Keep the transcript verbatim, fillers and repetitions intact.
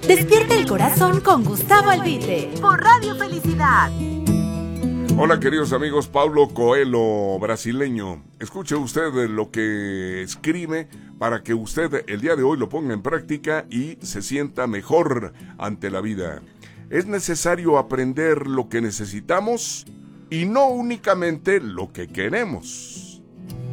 Despierta el corazón con Gustavo Albite por Radio Felicidad. Hola queridos amigos, Paulo Coelho, brasileño. Escuche usted lo que escribe para que usted el día de hoy lo ponga en práctica y se sienta mejor ante la vida. Es necesario aprender lo que necesitamos y no únicamente lo que queremos.